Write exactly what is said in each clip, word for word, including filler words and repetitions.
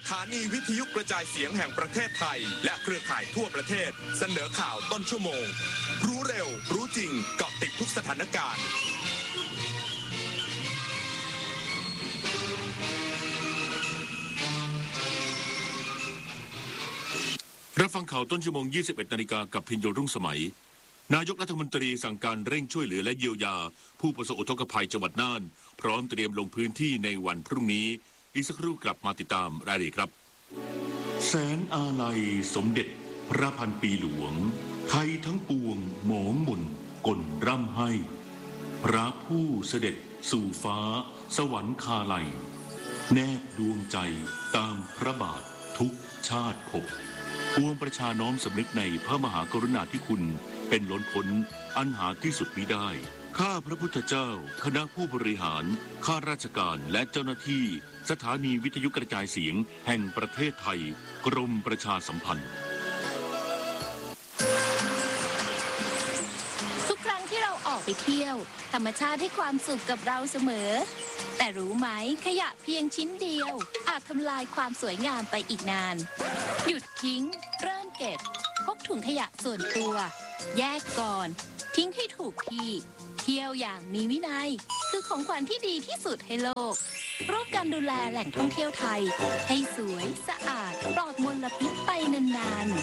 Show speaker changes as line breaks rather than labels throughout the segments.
ถานีวิทยุกระจายเสียงแห่งประเทศไทยและเครือข่ายทั่วประเทศเสนอข่าวต้นชั่วโมงรู้เร็วรู้จริงเกาะติดทุกสถานการณ์
รับฟังข่าวต้นชั่วโมงยี่สิบเอ็ดนาฬิกากับพิญโยรุ่งสมัยนายกรัฐมนตรีสั่งการเร่งช่วยเหลือและเยียวยาผู้ประสบอุทกภัยจังหวัดน่านพร้อมเตรียมลงพื้นที่ในวันพรุ่งนี้อีกสักครู่กลับมาติดตามรายละเอียดครับแสนอาลัยสมเด็จพระพันปีหลวงไทยทั้งปวงหมองหม่นกลร่ำให้พระผู้เสด็จสู่ฟ้าสวรรคาลัยแนบดวงใจตามพระบาททุกชาติภพปวงประชาน้อมสำนึกในพระมหากรุณาธิคุณเป็นล้นพ้นอันหาที่สุดมิได้ข้าพระพุทธเจ้าคณะผู้บริหารข้าราชการและเจ้าหน้าที่สถานีวิทยุกระจายเสียงแห่งประเทศไทยกรมประชาสัมพันธ์
ทุกครั้งที่เราออกไปเที่ยวธรรมชาติให้ความสุขกับเราเสมอแต่รู้ไหมขยะเพียงชิ้นเดียวอาจทำลายความสวยงามไปอีกนานหยุดทิ้งเริ่มเก็บพกถุงขยะส่วนตัวแยกก่อนทิ้งให้ถูกที่เที่ยวอย่างมีวินัยคือของขวัญที่ดีที่สุดให้โลกร่วมกันดูแลแหล่งท่องเที่ยวไทยให้สวยสะอาดปลอดมลพิษไปนานๆ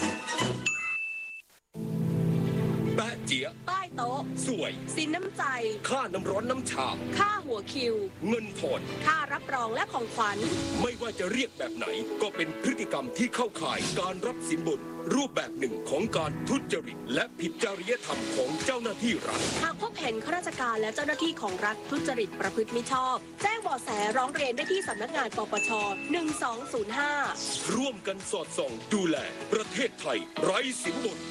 แปะเจี๊ย
ใต้โต๊ะ
สวย
สินน้ำใจ
ค่าน้ำร้อนน้ำชา
ค่าหัวคิว
เงินผ่อน
ค่ารับรองและของขวัญ
ไม่ว่าจะเรียกแบบไหนก็เป็นพฤติกรรมที่เข้าข่ายการรับสินบนรูปแบบหนึ่งของการทุจริตและผิดจริยธรรมของเจ้าหน้าที่รัฐ
หากพบเห็นข้าราชการและเจ้าหน้าที่ของรัฐทุจริตประพฤติมิชอบแจ้งเบาะแสร้องเรียนได้ที่สำนักงานปปชหนึ่งสองศูนย์ห้า
ร่วมกันสอดส่องดูแลประเทศไทยไร้สินบน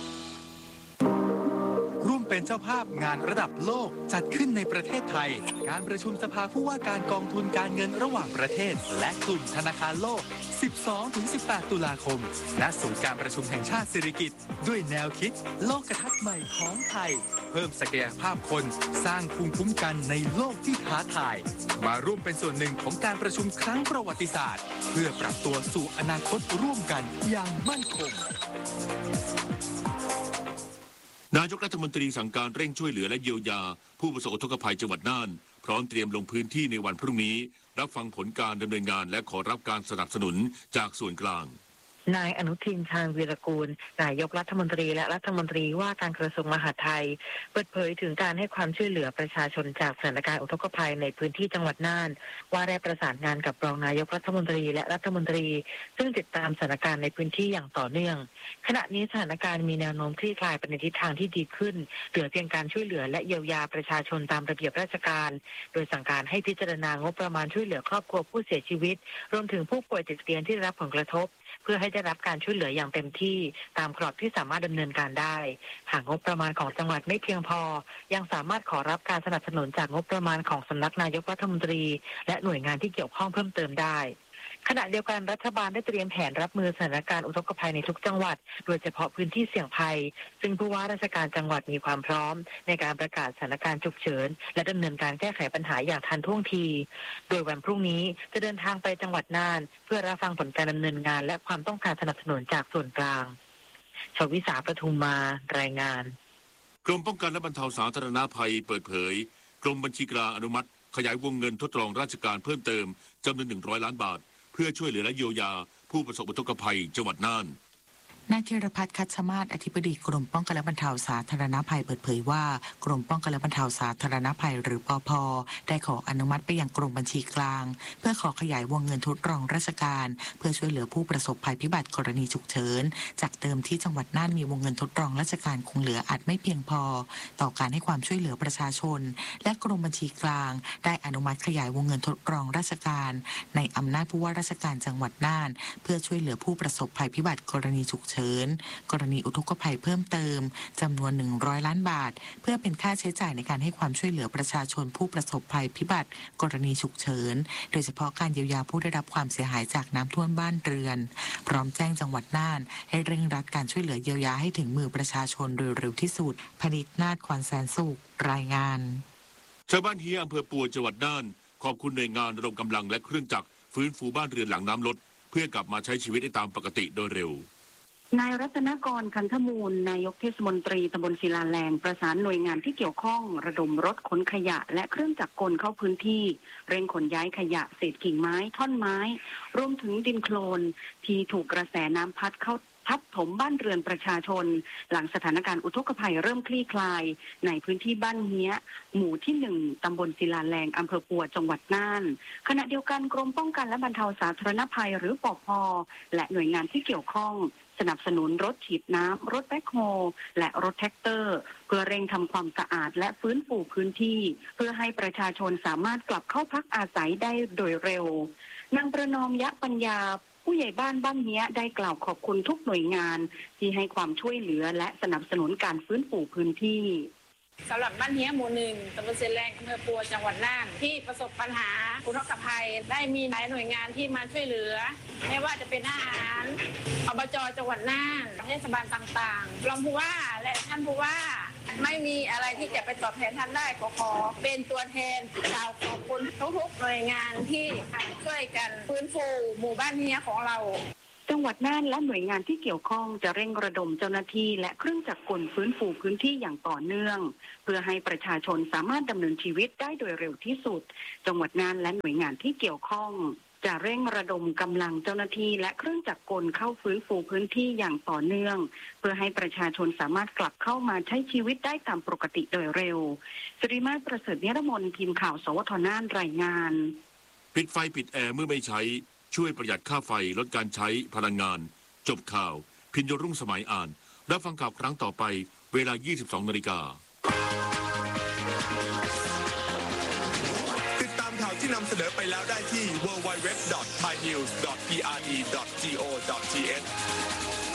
ร่วมเป็นเจ้าภาพงานระดับโลกจัดขึ้นในประเทศไทยการประชุมสภาผู้ว่าการกองทุนการเงินระหว่างประเทศและกลุ่มธนาคารโลก สิบสองถึงสิบแปด ตุลาคมณศูนย์การประชุมแห่งชาติสิริกิติ์ด้วยแนวคิดโลกทัศน์ใหม่ของไทยเพิ่มศักยภาพคนสร้างภูมิคุ้มกันในโลกที่ท้าทายมาร่วมเป็นส่วนหนึ่งของการประชุมครั้งประวัติศาสตร์เพื่อปรับตัวสู่อนาคตร่วมกันอย่างมั่นคง
นายกรัฐมนตรีสั่งการเร่งช่วยเหลือและเยียวยาผู้ประสบอุทกภัยจังหวัดน่านพร้อมเตรียมลงพื้นที่ในวันพรุ่งนี้รับฟังผลการดำเนินงานและขอรับการสนับสนุนจากส่วนกลาง
นายอนุทินชาญวีรกูลนายกรัฐมนตรีและรัฐมนตรีว่าการกระทรวงมหาดไทยเปิดเผยถึงการให้ความช่วยเหลือประชาชนจากสถานการณ์อุทกภัยในพื้นที่จังหวัดน่านว่าได้ประสานงานกับรองนายกรัฐมนตรีและรัฐมนตรีซึ่งติดตามสถานการณ์ในพื้นที่อย่างต่อเนื่องขณะนี้สถานการณ์มีแนวโน้มคลี่คลายไปในทิศทางที่ดีขึ้นเหลือเพียงการช่วยเหลือและเยียวยาประชาชนตามระเบียบราชการโดยสั่งการให้พิจารณางบประมาณช่วยเหลือครอบครัวผู้เสียชีวิตรวมถึงผู้ป่วยติดเตียงที่ได้รับผลกระทบเพื่อให้ได้รับการช่วยเหลืออย่างเต็มที่ตามกรอบที่สามารถดำเนินการได้หากงบประมาณของจังหวัดไม่เพียงพอยังสามารถขอรับการสนับสนุนจากงบประมาณของสำนักนายกรัฐมนตรีและหน่วยงานที่เกี่ยวข้องเพิ่มเติมได้ขณะเดียวกันรัฐบาลได้เตรียมแผนรับมือสถานการณ์อุทกภัยในทุกจังหวัดโดยเฉพาะพื้นที่เสี่ยงภัยซึ่งผู้ว่าราชการจังหวัดมีความพร้อมในการประกาศสถานการณ์ฉุกเฉินและดำเนินการแก้ไขปัญหาอย่างทันท่วงทีโดยวันพรุ่งนี้จะเดินทางไปจังหวัดน่านเพื่อรับฟังผลการดำเนินงานและความต้องการสนับสนุนจากส่วนกลางชวิสาปทุมมารายงาน
กรมป้องกันและบรรเทาสาธารณภัยเปิดเผยกรมบัญชีกลางอนุมัติขยายวงเงินทดลองราชการเพิ่มเติมจำนวนหนึ่งร้อยล้านบาทเพื่อช่วยเหลือและเยียวยาผู้ประสบอุทกภัยจังหวัดน่าน
นายธีรพัฒน์คัชมาศอธิบดีกรมป้องกันและบรรเทาสาธารณภัยเปิดเผยว่ากรมป้องกันและบรรเทาสาธารณภัยหรือปภ.ได้ขออนุมัติไปยังกรมบัญชีกลางเพื่อขอขยายวงเงินทดลองราชการเพื่อช่วยเหลือผู้ประสบภัยพิบัติกรณีฉุกเฉินจากเดิมที่จังหวัดน่านมีวงเงินทดลองราชการคงเหลืออาจไม่เพียงพอต่อการให้ความช่วยเหลือประชาชนและกรมบัญชีกลางได้อนุมัติขยายวงเงินทดลองราชการในอำนาจผู้ว่าราชการจังหวัดน่านเพื่อช่วยเหลือผู้ประสบภัยพิบัติกรณีฉุกเฉินกรณีอุทกภัยเพิ่มเติมจำนวนหนึ่งร้อยล้านบาทเพื่อเป็นค่าใช้จ่ายในการให้ความช่วยเหลือประชาชนผู้ประสบภัยพิบัติกรณีฉุกเฉินโดยเฉพาะการเยียวยาผู้ได้รับความเสียหายจากน้ำท่วมบ้านเรือนพร้อมแจ้งจังหวัดน่านให้เร่งรัดการช่วยเหลือเยียวยาให้ถึงมือประชาชนโดยเร็วที่สุดพนิษฐ์นาฏขวัญแสนสุขรายงาน
ชาวบ้านเฮียอำเภอปัวจังหวัดน่านขอบคุณหน่วยงานระดมกำลังและเครื่องจักรฟื้นฟูบ้านเรือนหลังน้ำลดเพื่อกลับมาใช้ชีวิตได้ตามปกติโดยเร็ว
นายรัตนกรคันธมูลนายกเทศมนตรีตำบลศิลาแรงประสานหน่วยงานที่เกี่ยวข้องระดมรถขนขยะและเครื่องจักรกลเข้าพื้นที่เร่งขนย้ายขยะเศษกิ่งไม้ท่อนไม้รวมถึงดินโคลนที่ถูกกระแสน้ำพัดเข้าทับถมบ้านเรือนประชาชนหลังสถานการณ์อุทกภัยเริ่มคลี่คลายในพื้นที่บ้านเฮี้ยหมู่ที่หนึ่งตำบลศิลาแรงอำเภอปัวจังหวัดน่านขณะเดียวกันกรมป้องกันและบรรเทาสาธารณภัยหรือปภ.และหน่วยงานที่เกี่ยวข้องสนับสนุนรถฉีดน้ำรถแบ็คโฮและรถแท็กเตอร์เพื่อเร่งทำความสะอาดและฟื้นฟูพื้นที่เพื่อให้ประชาชนสามารถกลับเข้าพักอาศัยได้โดยเร็วนางประนอมยะปัญญาผู้ใหญ่บ้านบ้านเนี้ยได้กล่าวขอบคุณทุกหน่วยงานที่ให้ความช่วยเหลือและสนับสนุนการฟื้นฟูพื้นที่
สำหรับบ้านเฮี้ยหมู่หนึ่งตำบลเซแรงอำเภอปัวจังหวัดน่านที่ประสบปัญหาอุทกภัยได้มีหลายหน่วยงานที่มาช่วยเหลือไม่ว่าจะเป็นทหารอบจ.จังหวัดน่านเทศบาลต่างๆรองผู้ว่าและท่านผู้ว่าไม่มีอะไรที่จะไปตอบแทนท่านได้ขอขอเป็นตัวแทนกล่าวขอบคุณทุกๆหน่วยงานที่ช่วยกันฟื้นฟูหมู่บ้านเฮี้ยของเรา
จังหวัดน่านและหน่วยงานที่เกี่ยวข้องจะเร่งระดมเจ้าหน้าที่และเครื่องจักรกลฟื้นฟูพื้นที่อย่างต่อเนื่องเพื่อให้ประชาชนสามารถดำเนินชีวิตได้โดยเร็วที่สุดจังหวัดน่านและหน่วยงานที่เกี่ยวข้องจะเร่งระดมกำลังเจ้าหน้าที่และเครื่องจักรกลเข้าฟื้นฟูพื้นที่อย่างต่อเนื่องเพื่อให้ประชาชนสามารถกลับเข้ามาใช้ชีวิตได้ตามปกติโดยเร็วสิริมาศประเสริฐนิรมนทีมข่าวสวทน่านรายงาน
ปิดไฟปิดแอร์เมื่อไม่ใช้ช่วยประหยัดค่าไฟลดการใช้พลังงานจบข่าวพิญโยรุ่งสมัยอ่านรับฟังข่าวครั้งต่อไปเวลา ยี่สิบสองนาฬิกา
ติดตามข่าวที่นำเสนอไปแล้วได้ที่ ดับเบิลยู ดับเบิลยู ดับเบิลยู ดอท ไทยนิวส์ ดอท พี อาร์ ดี ดอท โก ดอท ที เอช